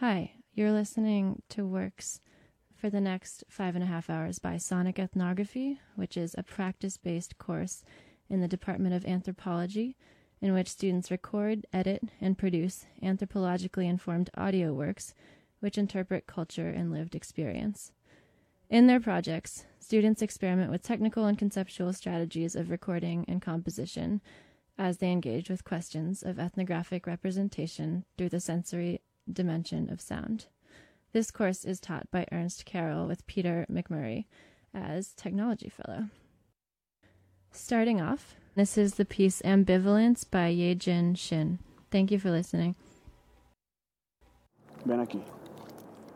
Hi, you're listening to Works for the next 5.5 hours by Sonic Ethnography, which is a practice-based course in the Department of Anthropology in which students record, edit, and produce anthropologically informed audio works which interpret culture and lived experience. In their projects, students experiment with technical and conceptual strategies of recording and composition as they engage with questions of ethnographic representation through the sensory dimension of sound. This course is taught by Ernst Carroll with Peter McMurray as Technology Fellow. Starting off, this is the piece Ambivalence by Ye-Jin Shin. Thank you for listening. Ven aquí.